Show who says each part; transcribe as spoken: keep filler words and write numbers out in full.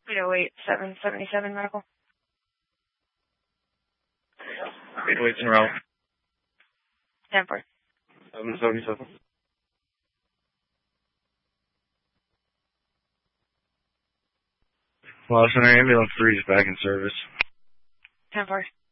Speaker 1: eight oh eight, seven seventy-seven medical.
Speaker 2: eight oh eight in route.
Speaker 1: ten four.
Speaker 2: seven seventy-seven. Well, Center Ambulance three is back in service.
Speaker 1: ten four.